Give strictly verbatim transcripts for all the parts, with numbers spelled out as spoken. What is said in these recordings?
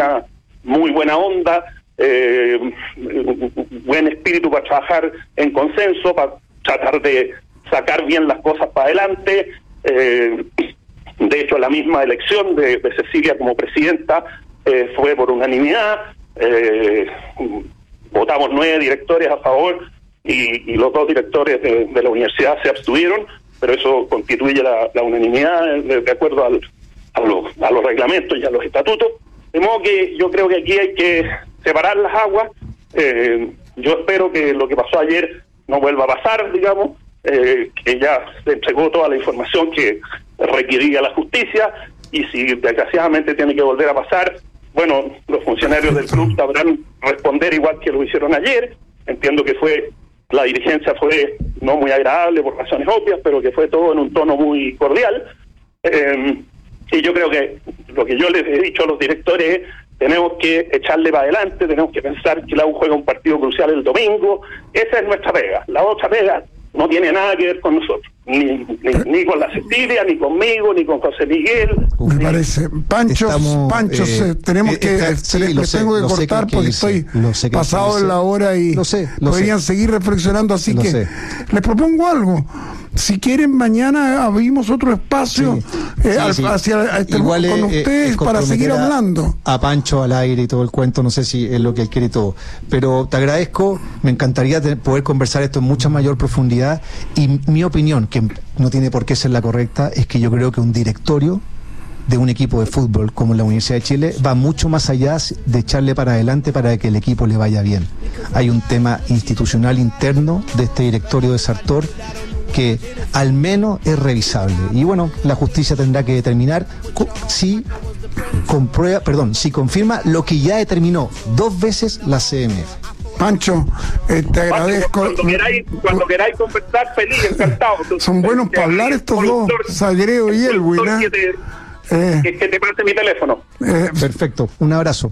una muy buena onda, eh, buen espíritu para trabajar en consenso, para tratar de sacar bien las cosas para adelante. Eh, de hecho, la misma elección de, de Cecilia como presidenta eh, fue por unanimidad. Eh, votamos nueve directores a favor y, y los dos directores de, de la universidad se abstuvieron, pero eso constituye la, la unanimidad de, de acuerdo al, a, los, a los reglamentos y a los estatutos. De modo que yo creo que aquí hay que separar las aguas. Eh, yo espero que lo que pasó ayer no vuelva a pasar, digamos, eh, que ya se entregó toda la información que requería la justicia, y si desgraciadamente tiene que volver a pasar, bueno, los funcionarios del club sabrán responder igual que lo hicieron ayer. Entiendo que fue, la dirigencia fue no muy agradable por razones obvias, pero que fue todo en un tono muy cordial. Eh, y yo creo que lo que yo les he dicho a los directores es: tenemos que echarle para adelante, tenemos que pensar que la U juega un partido crucial el domingo. Esa es nuestra pega. La otra pega no tiene nada que ver con nosotros, ni, ni, ni con la Cecilia, ni conmigo, ni con José Miguel. Me ni... parece. Pancho, Estamos, Pancho, eh, tenemos eh, que, está, eh, sí, le, lo le sé, tengo que lo sé cortar que porque dice, estoy lo sé que pasado dice. en la hora y Lo sé, lo podrían sé. seguir reflexionando, así Lo que sé. les propongo algo. Si quieren, mañana abrimos otro espacio Sí, eh, sí, al, sí. hacia este, Igual con es, ustedes es para seguir comprometer a- hablando. A Pancho al aire y todo el cuento, no sé si es lo que él quiere y todo. Pero te agradezco, me encantaría te- poder conversar esto en mucha mayor profundidad. Y mi opinión, que no tiene por qué ser la correcta, es que yo creo que un directorio de un equipo de fútbol como la Universidad de Chile va mucho más allá de echarle para adelante para que el equipo le vaya bien. Hay un tema institucional interno de este directorio de Sartor que al menos es revisable. Y bueno, la justicia tendrá que determinar co- si comprueba, perdón, si confirma lo que ya determinó dos veces la C M F. Pancho, eh, te agradezco. Cuando queráis, cuando queráis conversar, feliz, encantado. Son buenos para hablar estos dos, Sagreo y Elwin, ¿eh? Que te, Eh, que, que te pase mi teléfono. eh, Perfecto, un abrazo.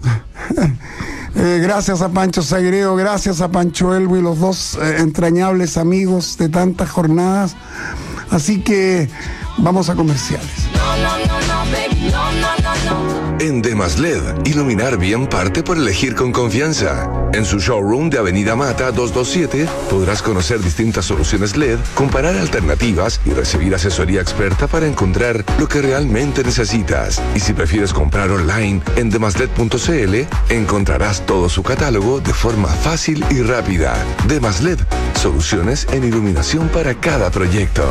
Eh, gracias a Pancho Sagreo, gracias a Pancho Elwi, los dos eh, entrañables amigos de tantas jornadas. Así que vamos a comerciales. En Demaslet, iluminar bien parte por elegir con confianza. En su showroom de Avenida Mata doscientos veintisiete podrás conocer distintas soluciones L E D, comparar alternativas y recibir asesoría experta para encontrar lo que realmente necesitas. Y si prefieres comprar online en demaslet punto c l, encontrarás todo su catálogo de forma fácil y rápida. Demaslet, soluciones en iluminación para cada proyecto.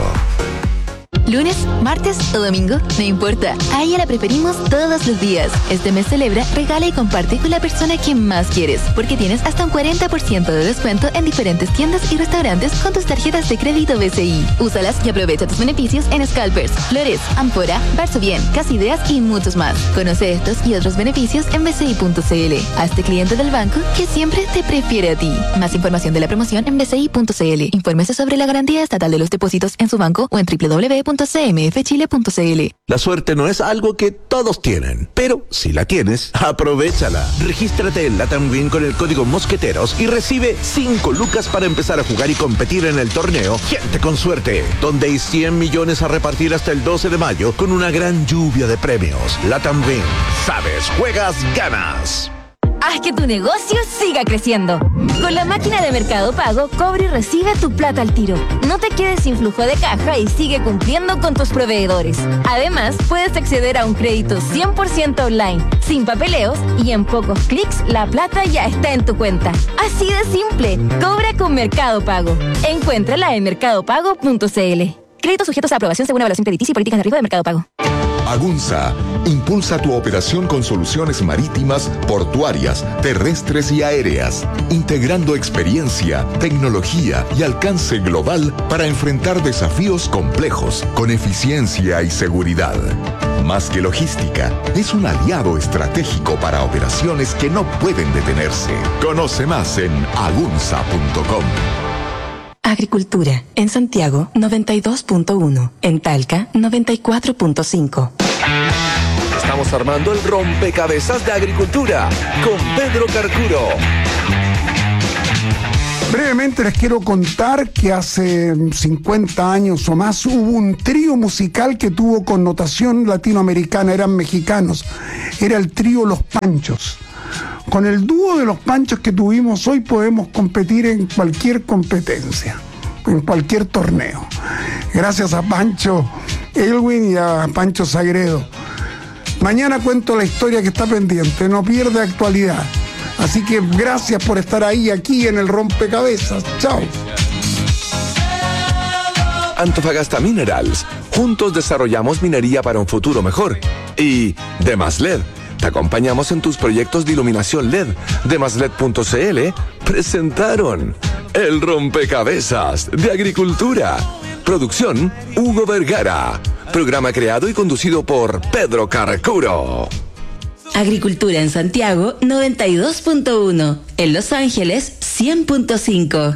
Lunes, martes o domingo, no importa. A ella la preferimos todos los días. Este mes celebra, regala y comparte con la persona que más quieres, porque tienes hasta un cuarenta por ciento de descuento en diferentes tiendas y restaurantes con tus tarjetas de crédito B C I. Úsalas y aprovecha tus beneficios en Scalpers, Flores, Amphora, Barso Bien, Casa Ideas y muchos más. Conoce estos y otros beneficios en b c i punto c l. Hazte cliente del banco que siempre te prefiere a ti. Más información de la promoción en b c i punto c l. Infórmese sobre la garantía estatal de los depósitos en su banco o en w w w punto c m f chile punto c l. La suerte no es algo que todos tienen, pero si la tienes, aprovéchala. Regístrate en Latam Win con el código Mosqueteros y recibe cinco lucas para empezar a jugar y competir en el torneo Gente con Suerte, donde hay cien millones a repartir hasta el doce de mayo con una gran lluvia de premios. Latam Win. Sabes, juegas, ganas. Haz que tu negocio siga creciendo. Con la máquina de Mercado Pago, cobra y recibe tu plata al tiro. No te quedes sin flujo de caja y sigue cumpliendo con tus proveedores. Además, puedes acceder a un crédito cien por ciento online, sin papeleos, y en pocos clics la plata ya está en tu cuenta. Así de simple. Cobra con Mercado Pago. Encuéntrala en mercado pago punto c l. Créditos sujetos a aprobación según evaluación crediticia y políticas de riesgo de Mercado Pago. Agunza impulsa tu operación con soluciones marítimas, portuarias, terrestres y aéreas, integrando experiencia, tecnología y alcance global para enfrentar desafíos complejos con eficiencia y seguridad. Más que logística, es un aliado estratégico para operaciones que no pueden detenerse. Conoce más en agunza punto com. Agricultura. En Santiago, noventa y dos punto uno. En Talca, noventa y cuatro punto cinco. Estamos armando el rompecabezas de agricultura con Pedro Carcuro. Brevemente les quiero contar que hace cincuenta años o más hubo un trío musical que tuvo connotación latinoamericana, eran mexicanos, era el trío Los Panchos. Con el dúo de Los Panchos que tuvimos hoy podemos competir en cualquier competencia, en cualquier torneo. Gracias a Pancho Elwin y a Pancho Sagredo. Mañana cuento la historia que está pendiente, no pierde actualidad. Así que gracias por estar ahí, aquí en el Rompecabezas. Chao. Antofagasta Minerals. Juntos desarrollamos minería para un futuro mejor. Y Demaslet. Te acompañamos en tus proyectos de iluminación L E D. Demaslet punto c l presentaron El Rompecabezas de Agricultura. Producción Hugo Vergara. Programa creado y conducido por Pedro Carcuro. Agricultura en Santiago noventa y dos punto uno, en Los Ángeles cien punto cinco.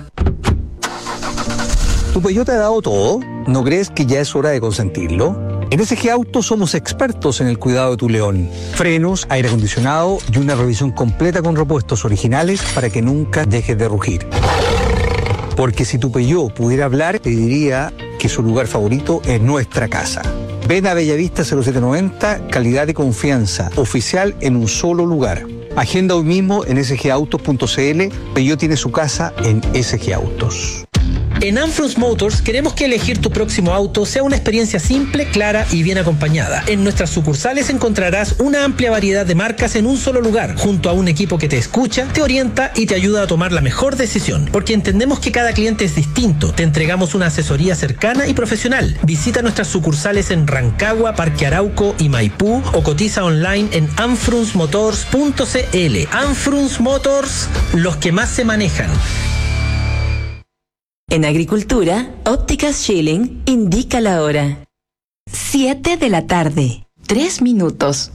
¿Tu Peugeot te ha dado todo? ¿No crees que ya es hora de consentirlo? En S G Autos somos expertos en el cuidado de tu León. Frenos, aire acondicionado y una revisión completa con repuestos originales para que nunca dejes de rugir. Porque si tu Peugeot pudiera hablar, te diría que su lugar favorito es nuestra casa. Ven a Bellavista cero siete noventa, calidad y confianza, oficial en un solo lugar. Agenda hoy mismo en s g autos punto c l. Peugeot tiene su casa en S G Autos. En Anfrus Motors queremos que elegir tu próximo auto sea una experiencia simple, clara y bien acompañada. En nuestras sucursales encontrarás una amplia variedad de marcas en un solo lugar, junto a un equipo que te escucha, te orienta y te ayuda a tomar la mejor decisión. Porque entendemos que cada cliente es distinto, te entregamos una asesoría cercana y profesional. Visita nuestras sucursales en Rancagua, Parque Arauco y Maipú o cotiza online en anfrus motors punto c l. Anfrus Motors, los que más se manejan. En Agricultura, Ópticas Schilling indica la hora. siete de la tarde, tres minutos.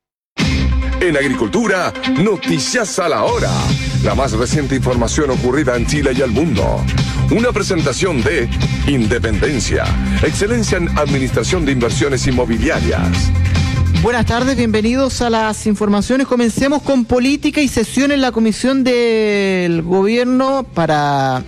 En Agricultura, noticias a la hora. La más reciente información ocurrida en Chile y el mundo. Una presentación de Independencia, excelencia en administración de inversiones inmobiliarias. Buenas tardes, bienvenidos a las informaciones. Comencemos con política y sesión en la Comisión del Gobierno para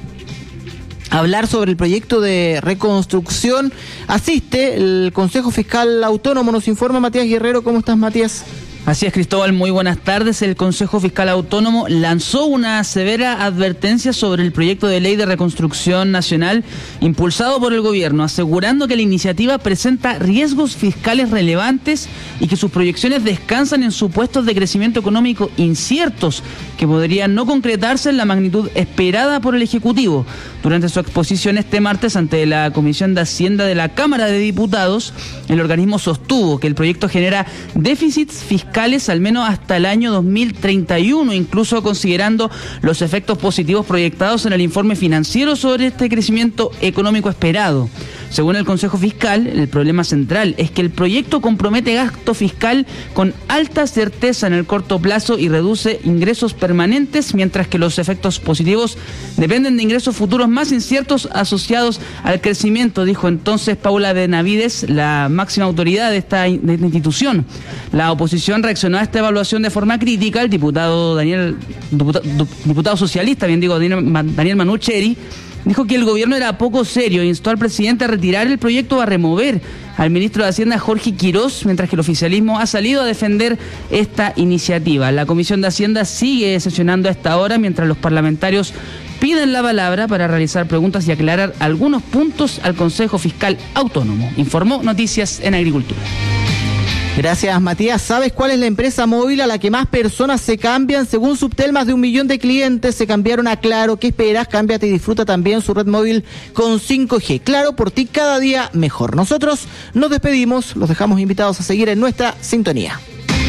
hablar sobre el proyecto de reconstrucción. Asiste el Consejo Fiscal Autónomo, nos informa Matías Guerrero. ¿Cómo estás, Matías? Así es, Cristóbal, muy buenas tardes. El Consejo Fiscal Autónomo lanzó una severa advertencia sobre el proyecto de ley de reconstrucción nacional impulsado por el gobierno, asegurando que la iniciativa presenta riesgos fiscales relevantes y que sus proyecciones descansan en supuestos de crecimiento económico inciertos que podrían no concretarse en la magnitud esperada por el Ejecutivo. Durante su exposición este martes ante la Comisión de Hacienda de la Cámara de Diputados, el organismo sostuvo que el proyecto genera déficits fiscales al menos hasta el año dos mil treinta y uno, incluso considerando los efectos positivos proyectados en el informe financiero sobre este crecimiento económico esperado. Según el Consejo Fiscal, el problema central es que el proyecto compromete gasto fiscal con alta certeza en el corto plazo y reduce ingresos permanentes, mientras que los efectos positivos dependen de ingresos futuros más inciertos asociados al crecimiento, dijo entonces Paula Benavides, la máxima autoridad de esta, de esta institución. La oposición reaccionó a esta evaluación de forma crítica. El diputado Daniel, diputado, diputado socialista, bien digo, Daniel Manucheri, dijo que el gobierno era poco serio e instó al presidente a retirar el proyecto o a remover al ministro de Hacienda Jorge Quirós, mientras que el oficialismo ha salido a defender esta iniciativa. La Comisión de Hacienda sigue sesionando a esta hora mientras los parlamentarios piden la palabra para realizar preguntas y aclarar algunos puntos al Consejo Fiscal Autónomo. Informó Noticias en Agricultura. Gracias, Matías. ¿Sabes cuál es la empresa móvil a la que más personas se cambian? Según Subtel, más de un millón de clientes se cambiaron a Claro. ¿Qué esperas? Cámbiate y disfruta también su red móvil con cinco G. Claro, por ti cada día mejor. Nosotros nos despedimos, los dejamos invitados a seguir en nuestra sintonía.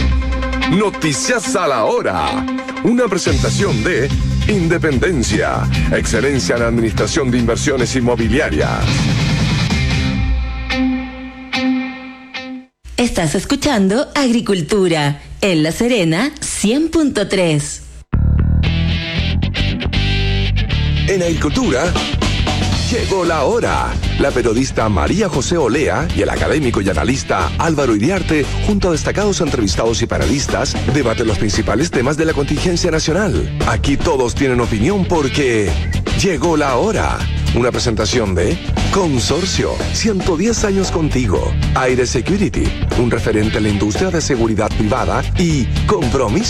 Noticias a la hora. Una presentación de Independencia, excelencia en administración de inversiones inmobiliarias. Estás escuchando Agricultura en La Serena cien punto tres. En Agricultura llegó la hora. La periodista María José Olea y el académico y analista Álvaro Iriarte, junto a destacados entrevistados y panelistas, debaten los principales temas de la contingencia nacional. Aquí todos tienen opinión porque Llegó la hora. Una presentación de Consorcio, ciento diez años contigo. Aire Security, un referente en la industria de seguridad privada y Compromiso